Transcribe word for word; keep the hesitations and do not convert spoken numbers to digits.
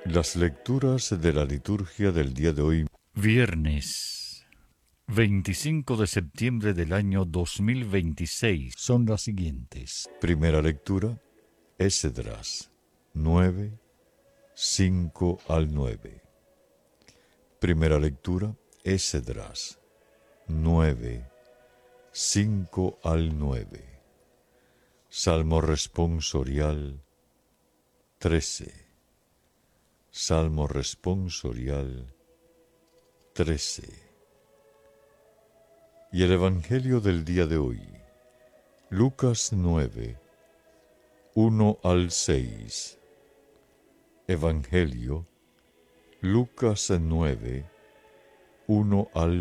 Las lecturas de la liturgia del día de hoy, Viernes veinticinco de septiembre del año dos mil veintiséis, son las siguientes. primera lectura, Esdras nueve, cinco al nueve. Primera lectura, Esdras nueve, cinco al nueve. Salmo responsorial trece. Salmo responsorial trece. Y el Evangelio del día de hoy, Lucas nueve, uno al seis. Evangelio, Lucas nueve, uno al